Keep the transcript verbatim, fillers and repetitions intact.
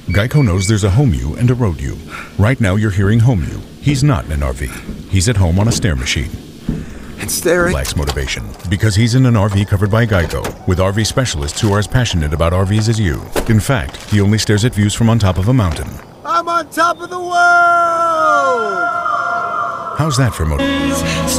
Geico knows there's a home you and a road you. Right now you're hearing home you. He's not in an R V. He's at home on a stair machine. And staring lacks motivation because he's in an R V covered by Geico with R V specialists who are as passionate about R Vs as you. In fact, he only stares at views from on top of a mountain. I'm on top of the world! How's that for motivation?